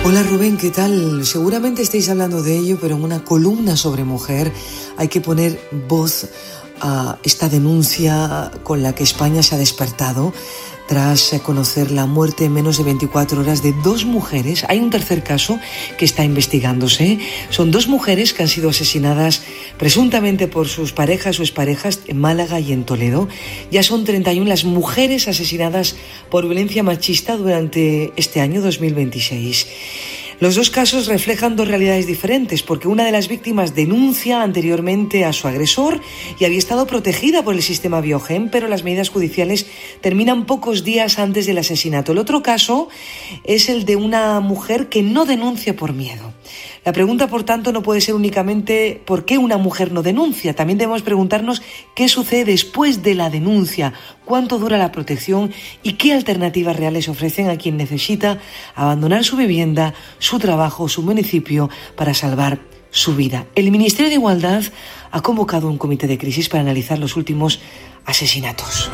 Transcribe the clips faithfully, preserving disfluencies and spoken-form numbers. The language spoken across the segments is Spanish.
Hola Rubén, ¿qué tal? Seguramente estáis hablando de ello, pero en una columna sobre mujer hay que poner voz a esta denuncia con la que España se ha despertado tras conocer la muerte en menos de veinticuatro horas de dos mujeres. Hay un tercer caso que está investigándose. Son dos mujeres que han sido asesinadas presuntamente por sus parejas o exparejas en Málaga y en Toledo. Ya son treinta y una las mujeres asesinadas por violencia machista durante este año dos mil veintiséis. Los dos casos reflejan dos realidades diferentes, porque una de las víctimas denuncia anteriormente a su agresor y había estado protegida por el sistema Biogen, pero las medidas judiciales terminan pocos días antes del asesinato. El otro caso es el de una mujer que no denuncia por miedo. La pregunta, por tanto, no puede ser únicamente ¿por qué una mujer no denuncia? También debemos preguntarnos qué sucede después de la denuncia, cuánto dura la protección y qué alternativas reales ofrecen a quien necesita abandonar su vivienda, su trabajo, su municipio para salvar su vida. El Ministerio de Igualdad ha convocado un comité de crisis para analizar los últimos asesinatos.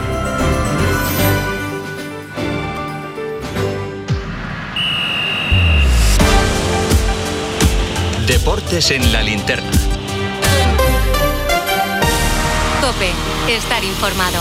Deportes en la linterna. COPE, estar informado.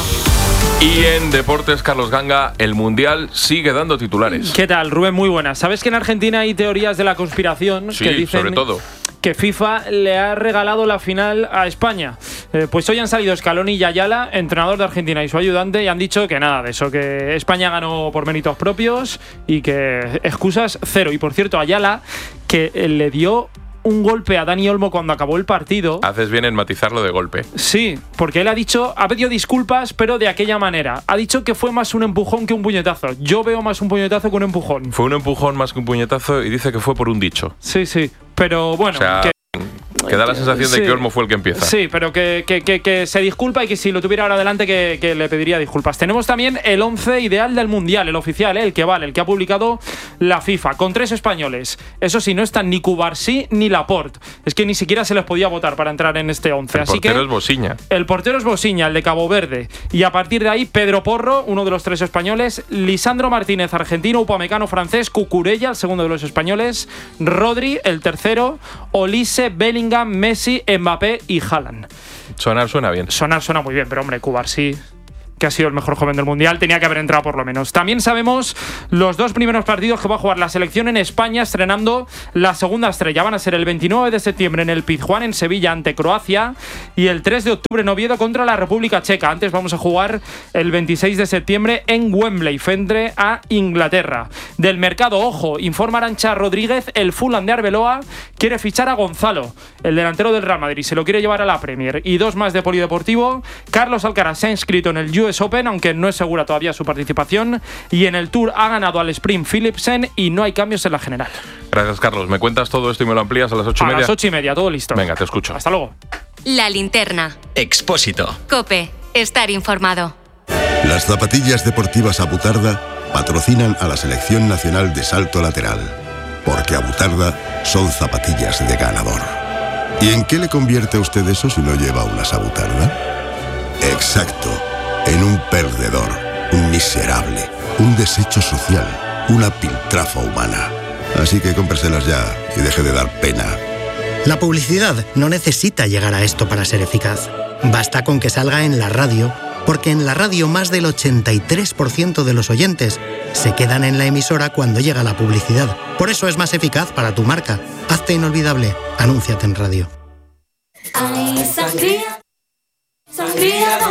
Y en Deportes, Carlos Ganga, el Mundial sigue dando titulares. ¿Qué tal, Rubén? Muy buenas. ¿Sabes que en Argentina hay teorías de la conspiración Sí, que dicen sobre todo que FIFA le ha regalado la final a España? Eh, pues hoy han salido Scaloni y Ayala, entrenador de Argentina, y su ayudante, y han dicho que nada de eso, que España ganó por méritos propios y que excusas cero. Y por cierto, Ayala, que le dio un golpe a Dani Olmo cuando acabó el partido. Haces bien en matizarlo de golpe. Sí, porque él ha dicho, ha pedido disculpas, pero de aquella manera. Ha dicho que fue más un empujón que un puñetazo. Yo veo más un puñetazo que un empujón. Fue un empujón más que un puñetazo y dice que fue por un dicho. Sí, sí, pero bueno, o sea, que que da la sensación de sí, que Olmo fue el que empieza. Sí, pero que, que, que, que se disculpa y que si lo tuviera ahora delante que, que le pediría disculpas. Tenemos también el once ideal del Mundial, el oficial, ¿eh? el que vale, el que ha publicado la FIFA, con tres españoles. Eso sí, no están ni Cubarsí ni Laporte. Es que ni siquiera se les podía votar para entrar en este once. El Así portero que es Bosiña. El portero es Bosiña, el de Cabo Verde. Y a partir de ahí, Pedro Porro, uno de los tres españoles, Lisandro Martínez, argentino, Upamecano, francés, Cucurella, el segundo de los españoles, Rodri, el tercero, Olise, Bellingham, Messi, Mbappé y Haaland. Sonar suena bien. Sonar suena muy bien, pero hombre, Cubarsí, que ha sido el mejor joven del Mundial, tenía que haber entrado por lo menos. También sabemos los dos primeros partidos que va a jugar la selección en España, estrenando la segunda estrella. Van a ser el veintinueve de septiembre en el Pizjuán, en Sevilla, ante Croacia, y el tres de octubre en Oviedo contra la República Checa. Antes vamos a jugar el veintiséis de septiembre en Wembley, frente a Inglaterra. Del mercado, ojo, informa Arantxa Rodríguez, el Fulham de Arbeloa quiere fichar a Gonzalo, el delantero del Real Madrid, se lo quiere llevar a la Premier. Y dos más de polideportivo, Carlos Alcaraz se ha inscrito en el U S Open, aunque no es segura todavía su participación, y en el Tour ha ganado al Sprint Philipsen y no hay cambios en la general. Gracias, Carlos. ¿Me cuentas todo esto y me lo amplías a las ocho y A media? las ocho y media, todo listo. Venga, te escucho. Hasta luego. La linterna. Expósito. COPE, estar informado. Las zapatillas deportivas Abutarda patrocinan a la Selección Nacional de Salto Lateral, porque Abutarda son zapatillas de ganador. ¿Y en qué le convierte a usted eso si no lleva unas Abutarda? Exacto, en un perdedor, un miserable, un desecho social, una piltrafa humana. Así que cómpreselas ya y deje de dar pena. La publicidad no necesita llegar a esto para ser eficaz. Basta con que salga en la radio, porque en la radio más del ochenta y tres por ciento de los oyentes se quedan en la emisora cuando llega la publicidad. Por eso es más eficaz para tu marca. Hazte inolvidable. Anúnciate en radio. Ay, sangría, sangría.